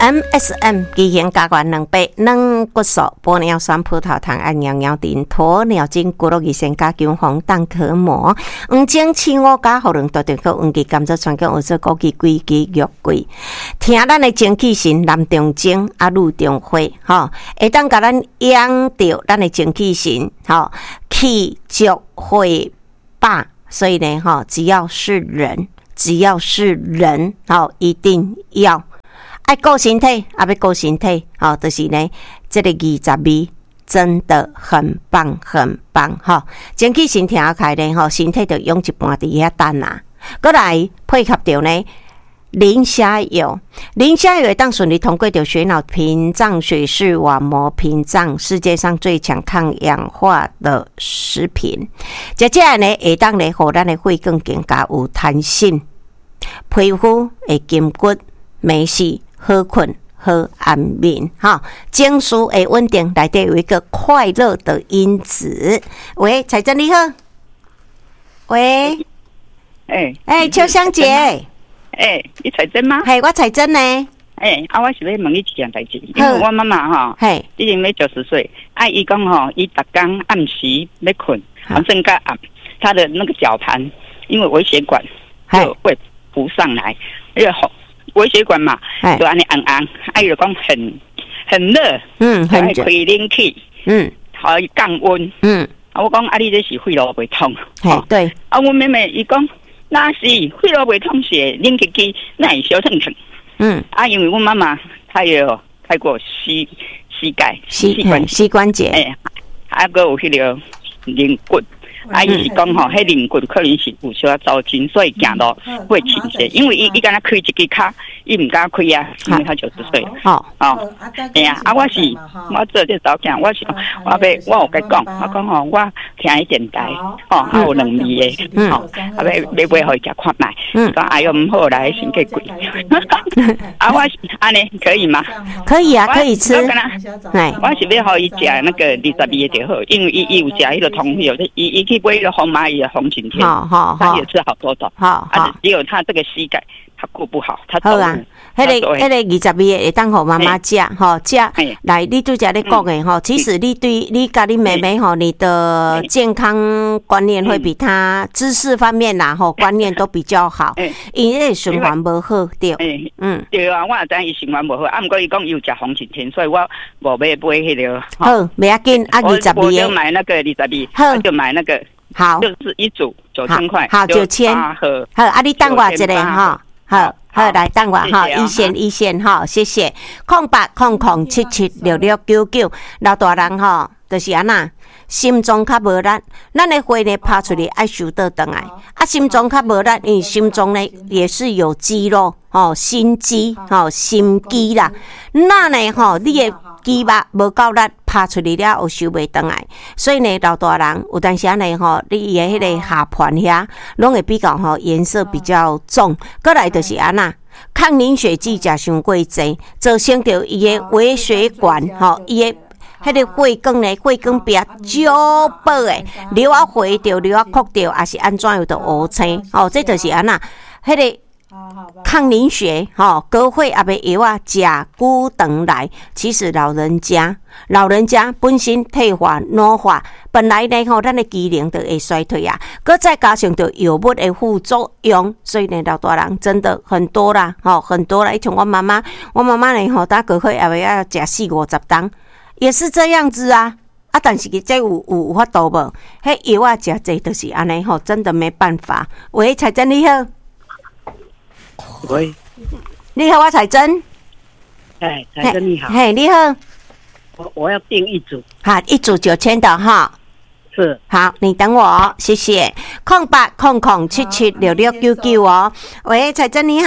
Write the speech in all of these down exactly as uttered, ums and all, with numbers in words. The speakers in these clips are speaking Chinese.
M S M 基型加权两百软骨素、玻尿酸、葡萄糖、按尿尿锭、鸵鸟精、骨骼胰腺加强红蛋壳膜、黄精青乌加荷伦多丁克黄芪甘蔗酸跟有色枸杞龟鸡肉桂，听咱的精气神男中精啊女中花吼，会当甲咱养着咱的精气神吼，气足会霸，所以呢吼，只要是人，只要是人吼，一定要。爱顾身体，啊要顾身体，哦，就是呢，这个二十味真的很棒，很棒，哈、哦！精气神听开呢，吼，身体就用一半伫遐等啊。过来配合着呢，磷虾油，磷虾油当顺利通过着血脑屏障、血视网膜屏障，世界上最强抗氧化的食品。接下来呢，会当呢，互咱的肺更更加有弹性，皮肤会筋骨没事。好困好安眠哈，情绪会稳定，内底有一个快乐的因子。喂，彩珍你好。喂， 哎哎，秋香姐， 哎，你彩珍吗？ 嘿，我彩珍呢。 哎，啊，我是要问你一件代志，因为我妈妈哈，嘿，已经要九十岁，啊，伊讲吼，伊逐工暗时要困，反正个暗，她的那个绞盘，因为微血管就会浮上来，因为吼。微血管嘛，就安尼红红，啊，伊就讲很很热，嗯，很开冷气，嗯，可以降温，嗯，啊，我讲啊，你这是肺痨袂痛， 哦，对， 啊，我妹妹伊讲那是肺痨袂痛是冷气机那会小疼疼，嗯，啊，因为我妈妈她也有开过膝膝盖膝关膝关节， 哎，啊，个有迄个灵骨。啊，伊是讲吼，迄灵骨可能是有小糟筋，所以行路会倾斜。因为伊伊敢若开一支脚，伊唔敢开啊，因为他九十岁。哦哦，哎呀，啊，我是我做这早囝，我是我要我有甲讲，我讲吼，我听伊电台，吼，啊有两味的，吼，啊要要买互伊食看卖。嗯，讲哎哟唔好来，身体贵。啊，我是安尼可以吗？ 可以啊，可以吃。 哎，我是要互伊食那个二十味的就好，因为伊伊有食迄个通药，伊伊。去买了红蚂蚁的红景天，好好他也吃好多的，好好，只有他这个膝盖他顾不好，他好啊。迄个迄个二十味会当互妈妈食，吼食来，你拄则咧讲的吼，其实你对你甲你妹妹吼，你的健康观念会比她知识方面啦吼观念都比较好，因为循环无好对， 嗯对啊，我也知伊循环无好，啊，毋过伊讲伊有食红景天，所以我无要买迄个。 好，袂要紧，啊二十味， 我就买那个二十味，好就买那个。好，就是一组九千块， 好九千，好，啊，你等我一下哈，好，好来等我哈，一线一线哈，谢谢，空八空空七七六六九九，老大人哈，就是安那，心脏较无力，咱的血呢拍出来爱收倒转来，啊，心脏较无力，因为心脏呢也是有肌肉，哦，心肌，哦，心肌啦，那呢吼，你的肌肉无够力。拍出来了，有收袂倒来，所以呢，老大人有当时呢吼，你的迄个下盘遐，拢会比较吼颜色比较重。过来就是安那，抗凝血剂食伤过济，造成着伊的微血管吼，伊的迄个血管呢，血管壁少薄诶，流啊血着，流啊哭着，还是安怎有着乌青？哦，这就是安那，迄个。抗凝血，吼，高血压的药啊，食久长来。其实老人家，老人家本身退化、老化，本来呢吼，咱的机能就会衰退啊。搁再加上着药物的副作用，所以呢，老大人真的很多啦，吼，很多啦。像我妈妈，我妈妈呢吼，打高血压的要食四五十担，也是这样子啊。啊，但是这有有有法度无？迄药啊食这就是安尼吼，真的没办法。喂，彩珍你好。 喂， 你好，我彩珍。 哎，彩珍你好。 嘿，你好。 我我要订一组。 好，一组九千的哈。 是。 好，你等我，谢谢。空八空空七七六六九九哦。喂，彩珍你好。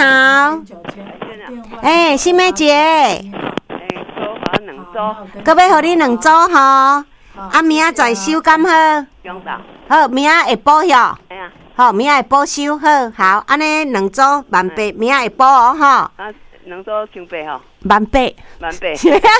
哎，新妹姐。哎， 做好两组。 搁要互你两组哈。啊，明仔载收敢好？ 中昼。 好，明仔会补哟。 哎呀。 好，明仔会补收好，好，安尼两组万八，明仔会补哦，吼。 啊， 能说千倍吼， 万倍， 万倍。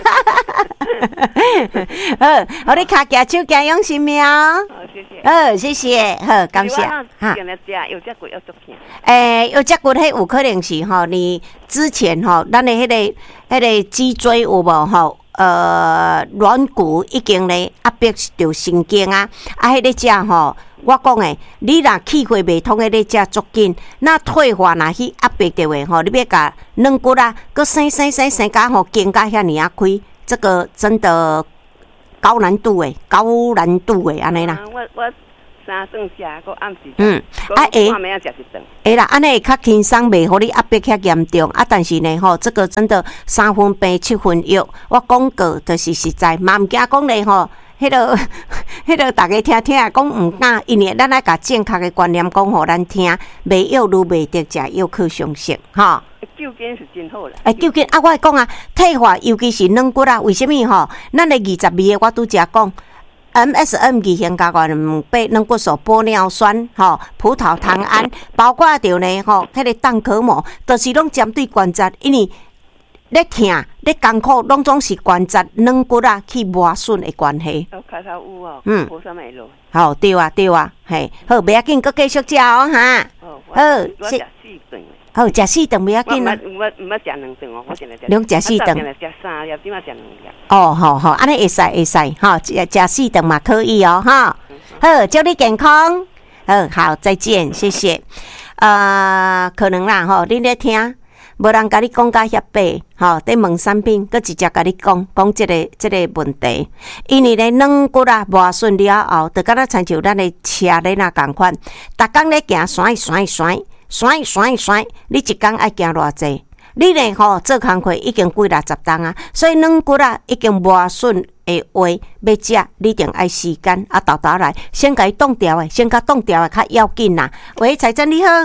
好，我你卡举手加用心苗。 好，谢谢。 好，谢谢，好，感谢。 哈，有只骨要足疼。 诶，有只骨迄有可能是吼，你之前吼，咱的迄个迄个脊椎有无吼？呃，软骨已经咧压迫着神经啊，啊，迄个只吼，我讲诶，你若气血未通，迄个只足紧，那退化若去压迫着诶吼，你要甲软骨啊，佮生生生生甲吼经甲遐尔啊开，这个真的高难度诶，高难度诶，安尼啦。 我我三顿食，佮暗时。 嗯，啊会。 看咩食一顿。 会啦，安尼会较轻松，袂互你压迫遐严重啊。但是呢，吼，这个真的三分病七分药。我讲过，就是实在，嘛毋惊讲咧吼，迄个迄个，大家听听讲毋敢，因为咱爱甲正确的观念讲互咱听，袂药如袂得食药去上食，吼。 救筋是真好啦。 诶，救筋啊，我讲啊，退化尤其是软骨啊，为什么吼？咱的二十味的我拄则讲。M S M 二型加原被软骨素、玻尿酸、吼葡萄糖胺，包括着呢吼，迄个蛋壳膜，都是拢针对关节，因为咧疼、咧艰苦，拢总是关节软骨啊去磨损的关系。 哦，骹头有哦， 嗯， 无啥会落。 好，对啊，对啊，嘿，好，袂要紧，佮继续食哦，哈。 哦， 好， 我食四顿。 好，食四顿袂要紧啊。 我我毋捌食两顿哦，我现在食。 两食四顿。 我食三粒，即马食两粒。 哦，好好，安尼会使会使，哈，食食四顿嘛可以哦，哈。好，祝你健康。好好，再见，谢谢。呃，可能啦，吼，你咧听，无人甲你讲甲遐白，吼，伫问产品，佮直接甲你讲讲即个即个问题。因为咧软骨啊磨损了后，就敢若亲像咱的车咧那共款，逐工咧行甩甩甩。甩甩甩，你一工爱行偌济？你呢吼做工课已经几六十档啊，所以软骨啊已经磨损的话，要食你一定爱时间啊，豆豆来先甲伊冻掉诶，先甲冻掉诶较要紧啦。喂，财珍你好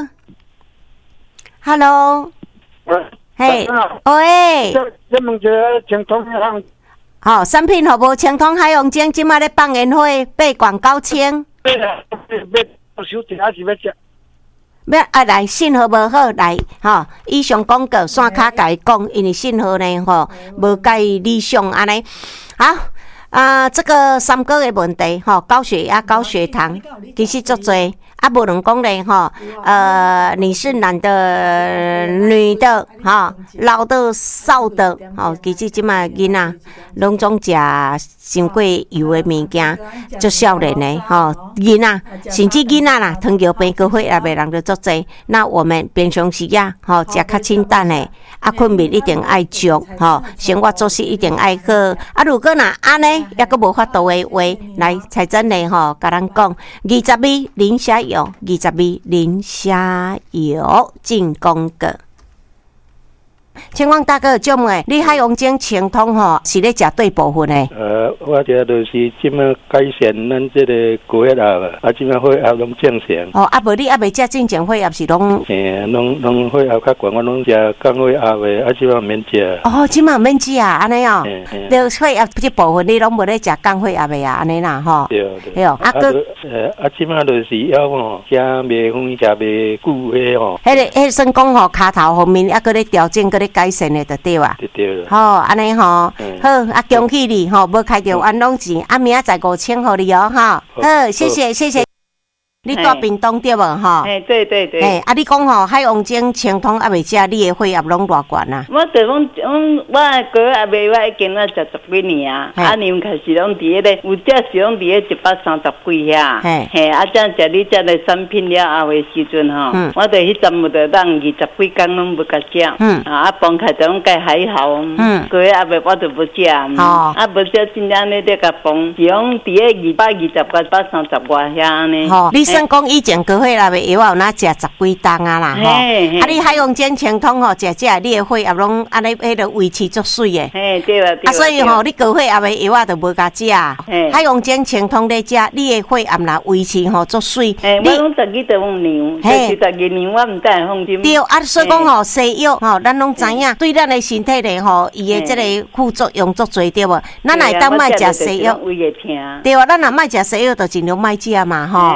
，Hello， 喂， 嘿，喂， 这这问一个清通行， 好，产品服务清通海洋精，即马咧放烟花，八罐九千。 要要收钱还是要食？ 要啊来信号无好来吼，以上广告线卡甲伊讲，因为信号呢吼无介理想安尼。好啊、呃，这个三个的问题吼，高血压、高血糖，其实足多。啊，无能讲咧吼，呃，你是男的、女的，哈，老的、少的，吼，其实即卖囡仔拢总食伤过油的物件，足少年的吼，囡仔甚至囡仔啦，糖尿病、高血压的人就足多。那我们平常时啊，吼，食较清淡的，啊，困眠一定爱足，吼，生活作息一定爱好。啊，如果若安尼，抑阁无法度的话，来才真的吼，甲咱讲二十味零下油，二十味零下油进广告。请问大哥，种诶，你海洋精清通吼是咧食对部分诶？ 呃，我这就是即马改善咱这个高血压啊，啊，即马血压拢正常。 哦，啊，无你还未食正常血压是拢？ 嘿，拢拢血压较悬，我拢食降血压诶，啊，即马免食。 哦，即马免食啊，安尼哦。 嘿嘿。 对，血压即部分你拢无咧食降血压诶啊，安尼啦吼。 对对。 对哦，啊个呃，啊，即马就是要吼，食袂远，食袂久诶吼。 迄个，迄算讲吼，骹头方面啊，搁咧调整，搁咧改善诶，就对啊。 对对。 好，安尼吼，好，啊，恭喜你吼，无开着安拢钱，啊，明仔载五千互你哦，哈。好，谢谢，谢谢。你住屏东对无吼？ 哎，对对对。 哎，啊，你讲吼，海洋精清通啊未食，你的血压拢偌悬啊？ 我就讲，讲我高血压未，我已经我食十几年啊。啊，你们开始拢伫迄个，有只是拢伫迄一百三十几遐。嘿，嘿，啊，这食你这个产品了后的时阵吼，我着迄阵无着当二十几工拢无甲食。嗯。啊，啊，放开就拢该还好。嗯。高血压未我着无食。哦。啊，无食真正咧得甲放，是讲伫迄二百二十到一百三十外遐安尼。吼。算讲以前高血压的药有哪食十几担啊啦吼，啊你海洋精清通吼食食，你的血压拢安尼迄个维持足水的。嘿，对啊，对啊。啊，所以吼你高血压的药啊，就无甲食。海洋精清通咧食，你的血压若维持吼足水。嘿，我拢十几度放量，就是十几年我毋知放心。对，啊，所以讲吼西药吼，咱拢知影对咱的身体咧吼，伊的即个副作用足侪对无？咱来当莫食西药，胃会痛。对啊，咱若莫食西药，就尽量莫食嘛吼。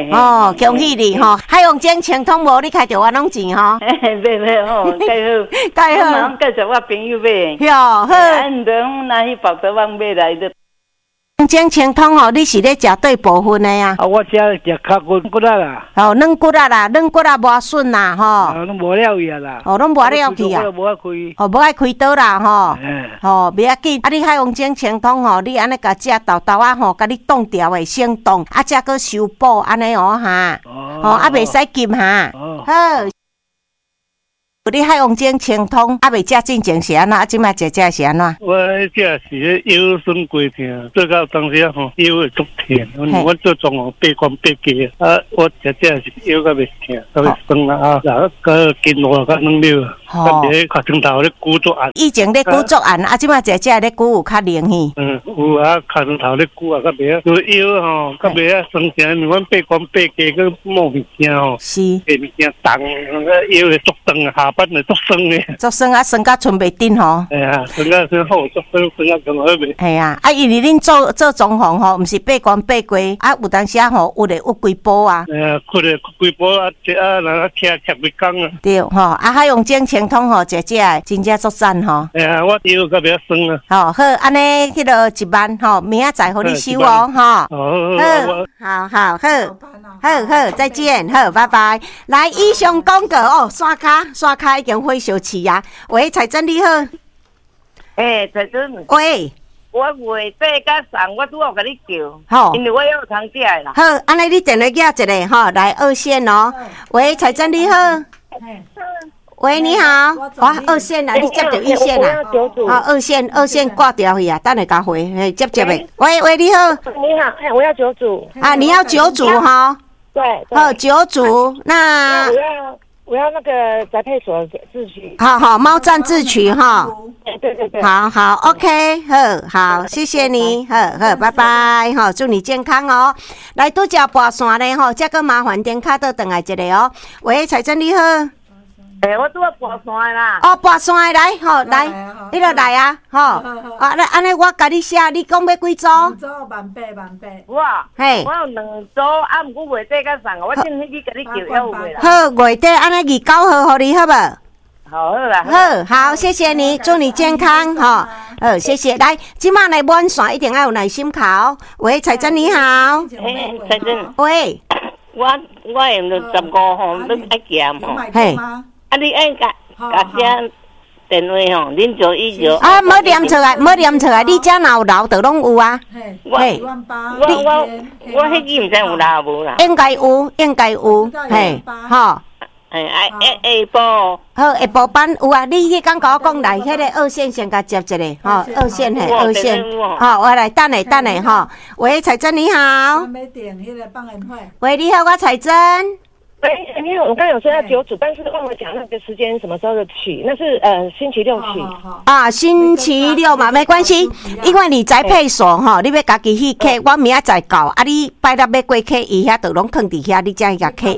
哦，恭喜你吼！海洋精清通无你开着我拢钱吼。 嘿，买买吼，介好， 介好。 我马上介绍我朋友买。 哟，好。 啊，唔通拿去包德旺买来的。 精清通吼，你是咧食对部分的呀？ 啊，我食食脚骨骨仔啦。 哦，软骨仔啦，软骨仔无笋啦，吼。 啊，拢无了去啊啦。 哦，拢无了去啊。 无爱开。 哦，无爱开刀啦，吼。 嗯。 哦，袂要紧。啊，你海洋精清通吼，你安尼甲食豆豆啊吼，甲你冻掉的先冻，啊，则搁修补安尼哦哈。哦。哦，啊，袂使金哈。哦。好。你海洋精清通，啊，袂食进前是安怎？啊，即摆食食是安怎？ 我这是腰酸背痛，做到当时吼腰会足痛，我做装潢八关八价啊，我食这是腰较袂痛，较袂酸啦啊，然后个筋络较软了，特别脚床头咧鼓作案。 以前咧鼓作案，啊，即摆食食咧鼓有较灵气。 嗯，有啊，脚床头咧鼓啊，较袂啊，做腰吼较袂啊酸痛，因为阮八关八价个摸物件吼， 是， 下物件重，个腰会足酸啊，下班会足酸诶。 足酸啊，酸甲剩袂顶吼。 哎呀，酸甲酸好，足酸酸甲更好袂。 系啊，啊，因为恁做做装潢吼，毋是八关八过，啊，有当时啊吼，有咧有几波啊。 哎呀，哭咧几波啊，这啊，人啊听听几工啊。 对吼，啊，海洋精清通吼，食食真正足赞吼。 哎呀，我腰较袂酸啊。 吼，好，安尼迄个一万吼，明仔载互你收哦，吼。好，好，好，好，好，好，再见，好，拜拜。来，以上广告哦，刷卡，刷卡已经火烧起啊。喂，彩珍你好。 诶，彩珍。 喂。 我月底甲送，我拄好甲你叫。 好。 因为我有通食啦。 好，安尼你电话寄一个吼，来二线哦。喂，彩珍你好。喂，你好。哇，二线啊，你接着一线啊。好，二线，二线挂掉去啊，等下甲回，嘿，接接的。喂喂，你好。 你好，哎，我要九组。 啊，你要九组哈？ 对。 好，九组，那。 我要。我要那个宅配所自取， 好好猫站自取哈， 对对对， 好好 ，OK， 好好，谢谢你，好好，拜拜，好，祝你健康哦。来拄只跋线咧吼，再个麻烦点卡倒转来一个哦。喂，彩珍你好。 诶、欸，我拄要跋线啦。 哦，跋线的来，吼、哦、来，你著来啊，吼、哦。啊，那安尼我甲你写，你讲要几组？ 组万八万八。 我，嘿，我有两组，啊，毋过月底甲送，我正迄日甲你叫要月啦。 好，月底安尼二九号，互你好无？ 好好啦。 好，好，谢谢你，祝你健康，吼、哦。好，谢谢。来，即马来满线一定要有耐心考。喂，彩珍你好。 诶，彩珍。 喂。 我我用到十五号，你爱咸吼。 嘿。 啊！你爱甲甲遮电话吼，恁就伊就啊，冇念出来，冇念出来，你遮若有留就拢有啊。 嘿，我我我我迄支毋知有留无啦。 应该有，应该有，嘿，吼。 嘿，下下下晡。 好，下晡班有啊，你迄讲甲我讲来，迄个二线先甲接一个，吼，二线嘿，二线，好，我来等下等下吼。喂，彩珍你好。喂，你好，我彩珍。 哎，你好，我刚有说要九组，但是忘了讲那个时间什么时候的取，那是呃星期六取啊，星期六嘛，没关系，因为你宅配所吼，你要家己去客，我明仔载到，啊，你拜六要过客，伊遐就拢放伫遐，你才去甲客。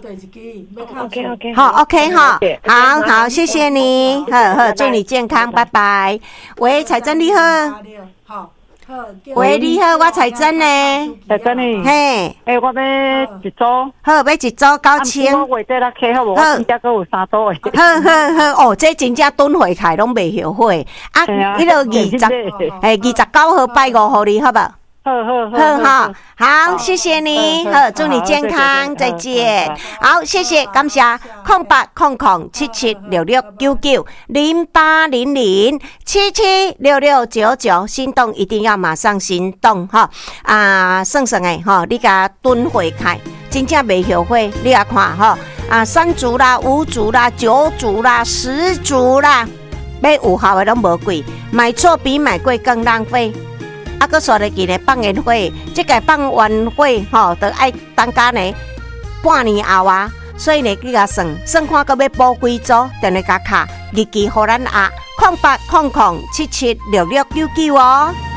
OK OK， 好 OK 哈，好好，谢谢你，好好，祝你健康，拜拜。喂，彩珍你好。喂，你好，我彩珍呢？ 彩珍呢？ 嘿， 诶，我要一组， 好，要一组九千。 我月底来开好无？我真正阁有三组诶。 好好好，哦，这真正蹲回开拢未后悔。啊，迄个二十，诶，二十九号拜五互你，好不好？ 好好好好好，谢谢你，好，祝你健康，再见。好，谢谢，感谢空八空空七七六六九九零八零零七七六六九九，心动一定要马上行动哈！啊，算算诶哈，你甲蹲回开，真正未后悔。你来看哈，啊，三组啦、五组啦、九组啦、十组啦，买有效的拢无贵，买错比买贵更浪费。啊，搁说咧，今日放完会，即个放完会吼，都爱等甲呢半年后啊，所以呢，你甲算算看，搁要补几组，电话甲卡，日记互咱啊，空八空空七七六六九九哦。